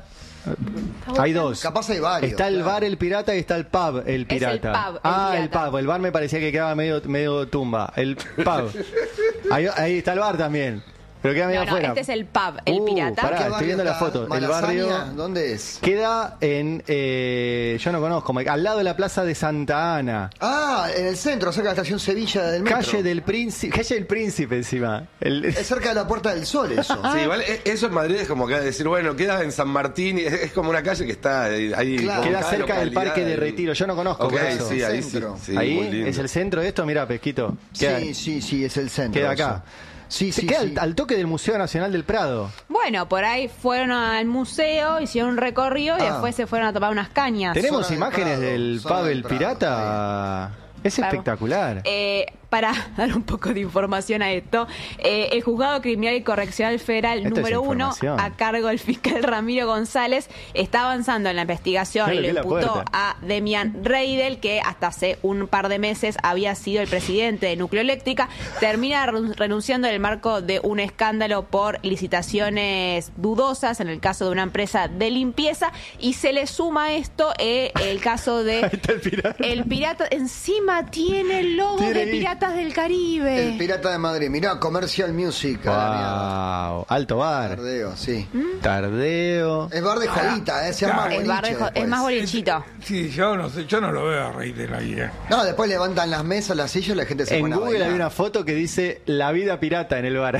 Speaker 1: Hay dos.
Speaker 8: Capaz hay varios.
Speaker 1: Está el
Speaker 8: claro.
Speaker 1: bar El Pirata y está el pub El Pirata.
Speaker 6: pub, El
Speaker 1: ah, el
Speaker 6: Pirata.
Speaker 1: pub. El bar me parecía que quedaba medio, medio tumba. El pub. Ahí, ahí está el bar también. Pero queda medio
Speaker 6: No, no,
Speaker 1: afuera.
Speaker 6: este es el pub, el
Speaker 1: Uh,
Speaker 6: pirata.
Speaker 1: pará,
Speaker 8: ¿Qué
Speaker 1: estoy
Speaker 8: barrio
Speaker 1: viendo la
Speaker 8: está?
Speaker 1: foto. El
Speaker 8: ¿Malasaña?
Speaker 1: barrio
Speaker 8: ¿Dónde es?
Speaker 1: queda en. eh, yo no conozco. Al lado de la plaza de Santa Ana.
Speaker 8: Ah, en el centro, cerca de la estación Sevilla del metro.
Speaker 1: Calle del Príncipe. Calle del Príncipe encima. El-
Speaker 8: Es cerca de la Puerta del Sol eso.
Speaker 17: Sí, igual eh, eso en Madrid es como que decir, bueno, queda en San Martín, y es, es como una calle que está ahí. ahí
Speaker 8: Claro.
Speaker 17: como
Speaker 1: queda
Speaker 17: cada
Speaker 1: cerca del
Speaker 17: localidad
Speaker 1: Parque de
Speaker 17: y-
Speaker 1: Retiro. Yo no conozco.
Speaker 17: Ok,
Speaker 1: por eso.
Speaker 17: sí, ahí sí.
Speaker 8: Centro.
Speaker 17: sí, muy
Speaker 1: Ahí
Speaker 17: lindo.
Speaker 1: es el centro de esto. Mira, Pesquito. Queda,
Speaker 8: Sí, sí, sí, es el centro.
Speaker 1: queda
Speaker 8: eso.
Speaker 1: acá.
Speaker 8: Sí,
Speaker 1: Se
Speaker 8: sí,
Speaker 1: queda
Speaker 8: sí.
Speaker 1: Al, al toque del Museo Nacional del Prado.
Speaker 6: Bueno, por ahí fueron al museo, hicieron un recorrido y
Speaker 8: Ah.
Speaker 6: después se fueron a tomar unas cañas.
Speaker 1: Tenemos
Speaker 8: Zona del
Speaker 1: imágenes
Speaker 8: Prado,
Speaker 1: del
Speaker 8: zona
Speaker 1: pub
Speaker 8: del
Speaker 1: El
Speaker 8: Prado,
Speaker 1: Pirata. Es
Speaker 6: Vamos.
Speaker 1: espectacular.
Speaker 6: Eh, para dar un poco de información a esto, eh, el Juzgado Criminal y Correccional Federal
Speaker 1: Esto es
Speaker 6: número uno,
Speaker 1: información.
Speaker 6: a cargo del fiscal Ramiro González, está avanzando en la investigación
Speaker 1: Claro,
Speaker 6: y
Speaker 1: que
Speaker 6: le
Speaker 1: la
Speaker 6: imputó
Speaker 1: puerta.
Speaker 6: a Demian Reidel, que hasta hace un par de meses había sido el presidente de Nucleoeléctrica, termina ren- renunciando en el marco de un escándalo por licitaciones dudosas en el caso de una empresa de limpieza, y se le suma a esto eh, el caso de...
Speaker 1: Ahí está el pirata.
Speaker 6: El pirata encima tiene el logo
Speaker 1: Tiene
Speaker 6: de
Speaker 1: ahí.
Speaker 6: Piratas del Caribe.
Speaker 8: El Pirata de Madrid. Mirá, Commercial Music. a la mierda.
Speaker 1: Wow. Alto bar.
Speaker 8: Tardeo, sí.
Speaker 1: Tardeo.
Speaker 8: Es bar de jodita, ¿eh? Se llama
Speaker 6: El bar de jo- es más bolichito.
Speaker 7: Sí, yo no sé, yo no lo veo a Reidel ahí, ¿eh?
Speaker 8: No, después levantan las mesas, las sillas y la gente se
Speaker 1: En
Speaker 8: pone a
Speaker 1: Google
Speaker 8: bailar.
Speaker 1: había una foto que dice La vida pirata en el bar.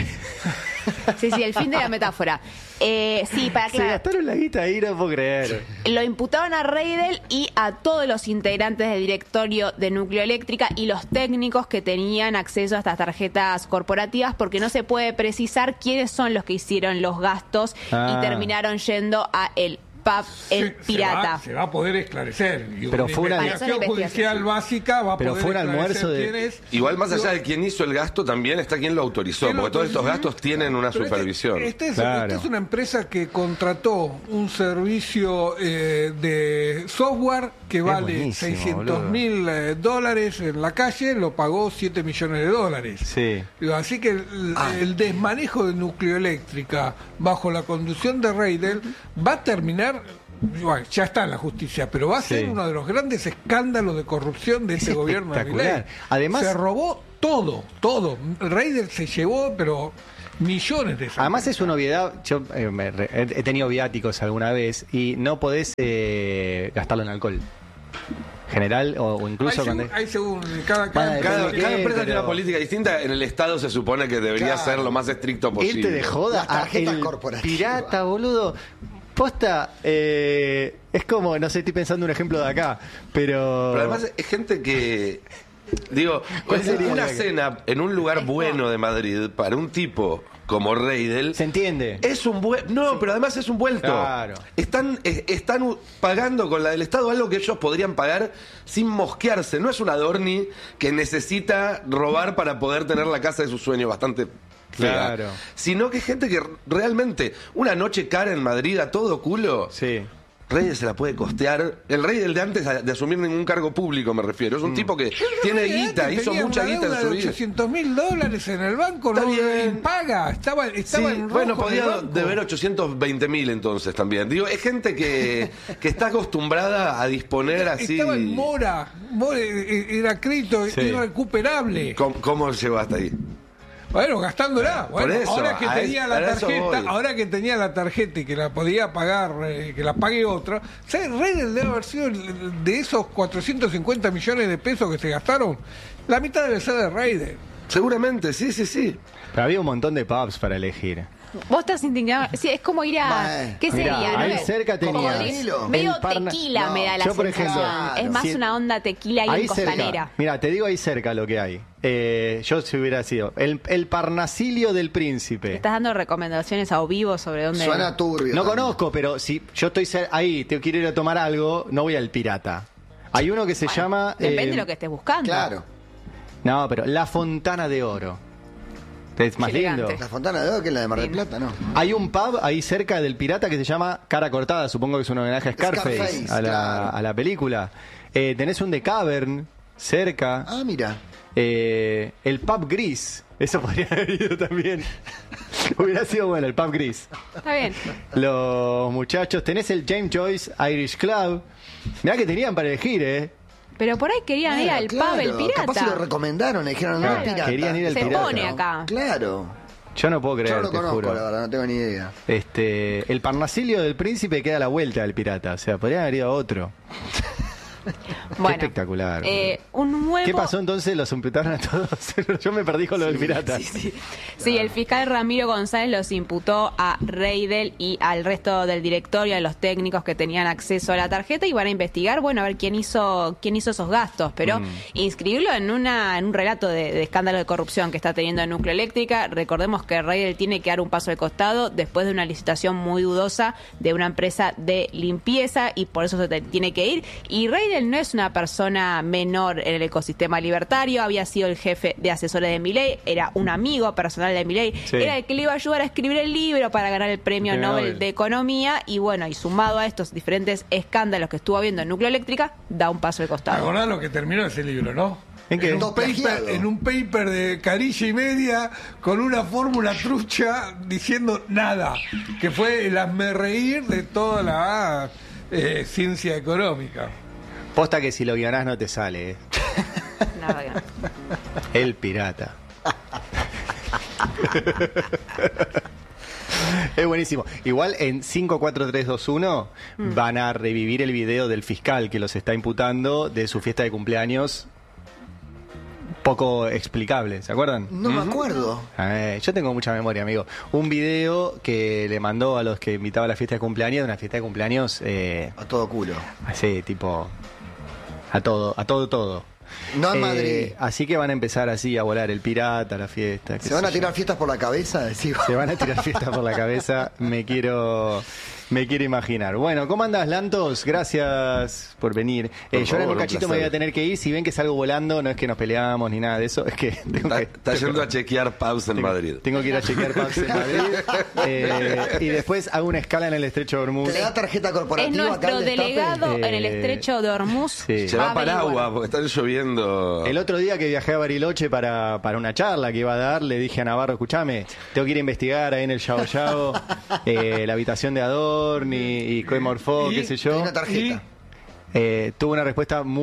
Speaker 6: Sí, sí, el fin de la metáfora. Eh, sí, para
Speaker 1: Se
Speaker 6: aclarar.
Speaker 1: gastaron la guita ahí, no puedo creer.
Speaker 6: Lo imputaron a Reidel y a todos los integrantes del directorio de Nucleoeléctrica y los técnicos que tenían acceso a estas tarjetas corporativas, porque no se puede precisar quiénes son los que hicieron los gastos
Speaker 1: Ah.
Speaker 6: y terminaron yendo a el pub El
Speaker 7: Se-
Speaker 6: Pirata.
Speaker 7: Se va, se va a poder esclarecer. Y
Speaker 1: Pero
Speaker 7: una
Speaker 1: fue una-
Speaker 7: investigación judicial básica va a
Speaker 1: Pero
Speaker 7: poder
Speaker 1: fue un
Speaker 7: esclarecer
Speaker 1: almuerzo de-
Speaker 7: quién es.
Speaker 17: Igual más allá de quién hizo el gasto, también está quién lo autorizó,
Speaker 7: ¿Quién lo
Speaker 17: porque todos estos
Speaker 7: autorizó?
Speaker 17: gastos tienen una
Speaker 7: Pero este-
Speaker 17: supervisión.
Speaker 7: Este es,
Speaker 1: Claro.
Speaker 7: esta es una empresa que contrató un servicio eh, de software que vale
Speaker 1: buenísimo,
Speaker 7: seiscientos mil eh, dólares en la calle, lo pagó siete millones de dólares.
Speaker 1: Sí.
Speaker 7: Digo, así que el, el desmanejo de Nucleoeléctrica bajo la conducción de Reidel va a terminar, bueno, ya está en la justicia, pero va a ser
Speaker 1: Sí.
Speaker 7: uno de los grandes escándalos de corrupción de
Speaker 1: Es
Speaker 7: este gobierno de Milei.
Speaker 1: espectacular. Además-
Speaker 7: se robó todo, todo. Reidel se llevó, pero millones de esas.
Speaker 1: Además es una obviedad, yo eh, me re- he he tenido viáticos alguna vez y no podés eh, gastarlo en alcohol. General o, o incluso
Speaker 7: hay,
Speaker 1: cuando...
Speaker 7: según, hay según cada, cada,
Speaker 1: Bueno,
Speaker 17: Cada,
Speaker 1: depende de
Speaker 17: cada
Speaker 1: qué,
Speaker 17: empresa tiene
Speaker 1: pero-
Speaker 17: una política distinta. En el Estado se supone que debería
Speaker 8: Claro.
Speaker 17: ser lo más estricto posible.
Speaker 1: Irte de joda
Speaker 8: Las tarjetas
Speaker 1: a el
Speaker 8: corporativas.
Speaker 1: pirata, boludo. Posta, eh, es como, no sé, estoy pensando un ejemplo de acá, pero...
Speaker 17: Pero además es gente que... Digo,
Speaker 1: ¿Cuál sería
Speaker 17: una
Speaker 1: la que-
Speaker 17: cena en un lugar bueno de Madrid para un tipo como Reidel...
Speaker 1: ¿Se entiende?
Speaker 17: Es un buen... No, pero además es un vuelto.
Speaker 1: Claro.
Speaker 17: Están, eh, están u- pagando con la del Estado algo que ellos podrían pagar sin mosquearse. No es un Adorni que necesita robar para poder tener la casa de sus sueños bastante fea.
Speaker 1: Claro.
Speaker 17: Sino que gente que realmente una noche cara en Madrid a todo culo...
Speaker 1: Sí.
Speaker 17: Reidel se la puede costear. El Reidel de antes de asumir ningún cargo público, me refiero. Es un tipo que tiene guita, hizo
Speaker 7: Tenía
Speaker 17: mucha
Speaker 7: una
Speaker 17: guita en
Speaker 7: deuda
Speaker 17: su
Speaker 7: de
Speaker 17: vida.
Speaker 7: ochocientos mil dólares en el banco,
Speaker 17: Está
Speaker 7: no
Speaker 17: bien.
Speaker 7: paga, estaba, estaba
Speaker 17: Sí,
Speaker 7: en rojo
Speaker 17: bueno,
Speaker 7: en el
Speaker 17: podía
Speaker 7: banco.
Speaker 17: deber ochocientos veinte mil entonces también. Digo, es gente que, que está acostumbrada a disponer así.
Speaker 7: Estaba en mora, mora, eh, era crédito
Speaker 1: Sí.
Speaker 7: irrecuperable.
Speaker 17: ¿Cómo, cómo llegó hasta ahí?
Speaker 7: Bueno, gastándola.
Speaker 17: Por
Speaker 7: Bueno,
Speaker 17: eso,
Speaker 7: ahora que
Speaker 17: a
Speaker 7: tenía
Speaker 17: es-
Speaker 7: la
Speaker 17: para eso
Speaker 7: tarjeta,
Speaker 17: voy.
Speaker 7: ahora que tenía la tarjeta y que la podía pagar, eh, que la pague otro, ¿sabes? Reidel debe haber sido el- de esos cuatrocientos cincuenta millones de pesos que se gastaron, la mitad debe ser de Reidel.
Speaker 17: Seguramente, sí, sí, sí.
Speaker 1: Pero había un montón de pubs para elegir.
Speaker 6: Vos estás indignado. Sí, es como ir a.
Speaker 8: Bah,
Speaker 6: ¿Qué
Speaker 1: Mirá,
Speaker 6: sería?
Speaker 1: ahí
Speaker 6: ¿no?
Speaker 1: cerca
Speaker 6: Como
Speaker 1: tenías
Speaker 6: de-
Speaker 1: el
Speaker 6: medio
Speaker 1: Parna-
Speaker 6: tequila
Speaker 8: No,
Speaker 6: me da la
Speaker 1: yo, por
Speaker 6: sensación.
Speaker 1: ejemplo,
Speaker 6: es más
Speaker 1: si-
Speaker 6: una onda tequila ahí, en Costanera.
Speaker 1: cerca, mira, te digo ahí cerca lo que hay. Eh, yo si hubiera sido el, el Parnasilio del Príncipe.
Speaker 6: Estás dando recomendaciones a o vivo sobre dónde.
Speaker 8: Suena turbio.
Speaker 1: No
Speaker 8: también.
Speaker 1: conozco, pero si yo estoy cer- ahí, te quiero ir a tomar algo, no voy al Pirata. Hay uno que se llama...
Speaker 6: Depende
Speaker 1: eh,
Speaker 6: de lo que estés buscando.
Speaker 8: Claro.
Speaker 1: No, pero La Fontana de Oro. Es más
Speaker 6: Qué elegante.
Speaker 1: lindo.
Speaker 8: La Fontana de Oro, que es la de Mar del Plata, ¿no?
Speaker 1: Hay un pub ahí cerca del Pirata que se llama Cara Cortada, supongo que es un homenaje a Scarface,
Speaker 8: Scarface,
Speaker 1: a, la,
Speaker 8: claro.
Speaker 1: a la película. Eh, tenés un de Cavern cerca.
Speaker 8: Ah, mira.
Speaker 1: Eh, el pub gris, eso podría haber ido también. Hubiera sido bueno el pub gris.
Speaker 6: Está bien.
Speaker 1: Los muchachos, tenés el James Joyce Irish Club. Mirá que tenían para elegir, ¿eh?
Speaker 6: Pero por ahí querían ir al
Speaker 8: Claro,
Speaker 6: pub El
Speaker 8: claro. Capaz se lo
Speaker 6: Pirata.
Speaker 8: recomendaron, le dijeron, no,
Speaker 1: Claro,
Speaker 8: el pirata.
Speaker 1: querían ir al
Speaker 6: Se
Speaker 1: Pirata.
Speaker 6: pone acá.
Speaker 8: Claro.
Speaker 1: Yo no puedo
Speaker 8: Yo
Speaker 1: creer,
Speaker 8: no lo
Speaker 1: te
Speaker 8: conozco,
Speaker 1: juro.
Speaker 8: la verdad, no tengo ni idea.
Speaker 1: Este, el Parnasilio del Príncipe queda a la vuelta del Pirata, o sea, podría haber ido a otro.
Speaker 6: Bueno,
Speaker 1: Qué espectacular.
Speaker 6: eh, un nuevo.
Speaker 1: ¿Qué pasó entonces? ¿Los imputaron a todos? Yo me perdí con lo del pirata.
Speaker 6: Sí, el fiscal Ramiro González los imputó a Reidel y al resto del directorio, a los técnicos que tenían acceso a la tarjeta y van a investigar, bueno, a ver quién hizo quién hizo esos gastos, pero
Speaker 1: Mm.
Speaker 6: inscribirlo en una en un relato de, de escándalo de corrupción que está teniendo en Nucleoeléctrica. Recordemos que Reidel tiene que dar un paso al costado después de una licitación muy dudosa de una empresa de limpieza y por eso se te- tiene que ir. Y Reidel no es una persona menor en el ecosistema libertario, había sido el jefe de asesores de Milei, era un amigo personal de Milei,
Speaker 1: Sí.
Speaker 6: era el que le iba a ayudar a escribir el libro para ganar el premio
Speaker 1: Premio
Speaker 6: Nobel,
Speaker 1: Nobel.
Speaker 6: de Economía y bueno, y sumado a estos diferentes escándalos que estuvo habiendo en Nucleoeléctrica, da un paso al costado.
Speaker 7: ¿Acordás lo que terminó ese libro, no?
Speaker 1: ¿En qué?
Speaker 7: un paper, en un paper de carilla y media con una fórmula trucha diciendo nada, que fue el hazmerreír de toda la eh, ciencia económica.
Speaker 1: Posta que si lo guionás no te sale, ¿eh?
Speaker 6: Nada que no.
Speaker 1: El pirata. Es buenísimo. Igual en cinco, cuatro, tres, dos, uno
Speaker 6: Mm.
Speaker 1: van a revivir el video del fiscal que los está imputando de su fiesta de cumpleaños poco explicable, ¿se acuerdan?
Speaker 8: No me acuerdo.
Speaker 1: Eh, yo tengo mucha memoria, amigo. Un video que le mandó a los que invitaba a la fiesta de cumpleaños, una fiesta de cumpleaños eh,
Speaker 8: A todo culo.
Speaker 1: así, tipo a todo, a todo, todo.
Speaker 8: No en
Speaker 1: Eh,
Speaker 8: Madrid.
Speaker 1: Así que van a empezar así a volar el pirata, la fiesta. qué
Speaker 8: ¿Se van
Speaker 1: sé
Speaker 8: a tirar
Speaker 1: yo.
Speaker 8: fiestas por la cabeza? Decís.
Speaker 1: Se van a tirar fiestas por la cabeza. Me quiero Me quiero imaginar. Bueno, ¿cómo andas, Lantos? Gracias por venir.
Speaker 17: Por
Speaker 1: Eh, yo ahora en
Speaker 17: favor,
Speaker 1: un
Speaker 17: un
Speaker 1: cachito me
Speaker 17: placer.
Speaker 1: voy a tener que ir. Si ven que salgo volando, no es que nos peleamos ni nada de eso. Es que tengo
Speaker 17: Está,
Speaker 1: que...
Speaker 17: está yendo a chequear Pubs en
Speaker 1: tengo,
Speaker 17: Madrid.
Speaker 1: Tengo que ir a chequear Pubs en Madrid. Eh, y después hago una escala en el Estrecho de Hormuz.
Speaker 8: ¿Te da tarjeta
Speaker 6: Es
Speaker 8: corporativa acá
Speaker 6: nuestro
Speaker 8: el Destape?
Speaker 6: delegado en el
Speaker 1: Eh,
Speaker 6: estrecho de Hormuz.
Speaker 1: Sí.
Speaker 17: Se va
Speaker 6: a
Speaker 17: para
Speaker 6: averiguar.
Speaker 17: agua porque están lloviendo.
Speaker 1: El otro día que viajé a Bariloche para, para una charla que iba a dar, le dije a Navarro, escúchame, tengo que ir a investigar ahí en el Yao Yao eh, la habitación de Adorni y Coemorfó,
Speaker 7: Y-
Speaker 1: qué sé yo.
Speaker 8: Hay una tarjeta.
Speaker 1: Eh, tuvo una respuesta muy